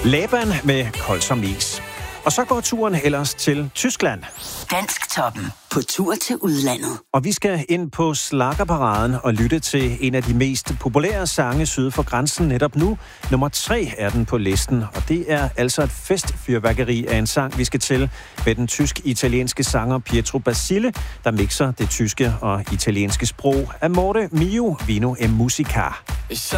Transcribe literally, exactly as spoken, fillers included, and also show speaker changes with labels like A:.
A: Laban med Kold som is. Og så går turen ellers til Tyskland.
B: Dansktoppen på tur til udlandet.
A: Og vi skal ind på slaggerparaden og lytte til en af de mest populære sange syd for grænsen netop nu. Nummer tre er den på listen, og det er altså et festfyrværkeri af en sang, vi skal til med den tysk-italienske sanger Pietro Basile, der mixer det tyske og italienske sprog. Amore mio, vino e musica.